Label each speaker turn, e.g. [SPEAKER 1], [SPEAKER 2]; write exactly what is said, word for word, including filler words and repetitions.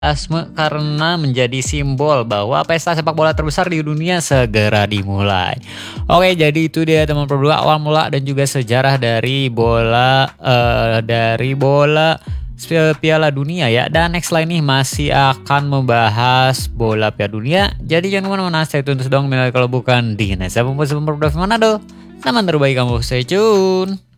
[SPEAKER 1] Asme karena menjadi simbol bahwa pesta sepak bola terbesar di dunia segera dimulai. Oke, jadi itu dia teman berdua awal mula dan juga sejarah dari bola uh, dari bola Piala Dunia ya. Dan next line nih masih akan membahas bola Piala Dunia. Jadi jangan kemana-mana, stay tune terus dong kalau bukan di Nesa Pembuat Manado. Nama terbaik kamu, stay tune.